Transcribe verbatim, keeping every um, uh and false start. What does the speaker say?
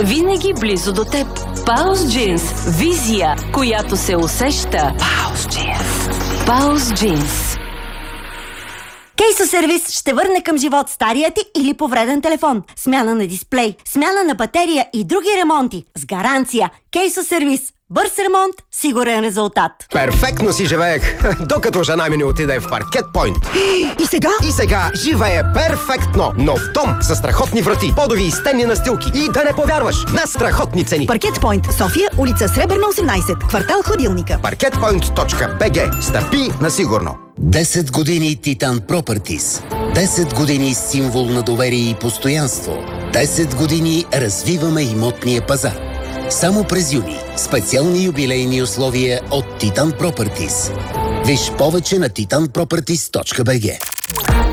Винаги близо до теб. Паус Джинс. Визия, която се усеща. Паус Джинс. Паус Джинс. Кейсо сервис ще върне към живот стария ти или повреден телефон. Смяна на дисплей, смяна на батерия и други ремонти. С гаранция. Кейсо сервис. Бърз ремонт, сигурен резултат. Перфектно си живеех, докато жена ми не отиде в Паркет Пойнт. И сега? И сега живее перфектно. Нов дом със страхотни врати, подови и стенни настилки. И да не повярваш, на страхотни цени. Паркет Пойнт, София, улица Сребърна осемнайсет, квартал Ходилника. паркет пойнт точка би джи. Стъпи на сигурно. десет години Титан Пропъртис. десет години символ на доверие и постоянство. десет години развиваме имотния пазар. Само през юни. Специални юбилейни условия от Титан Пропъртис. Виж повече на титан пропъртис точка би джи.